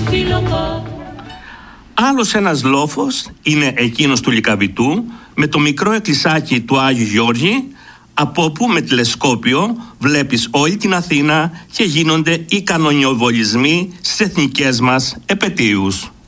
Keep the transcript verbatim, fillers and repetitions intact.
Άλλος ένας λόφος είναι εκείνος του Λυκαβητού, με το μικρό εκκλησάκι του Άγιου Γιώργη, από όπου με τηλεσκόπιο βλέπεις όλη την Αθήνα και γίνονται οι κανονιοβολισμοί στις εθνικές μας επετείους.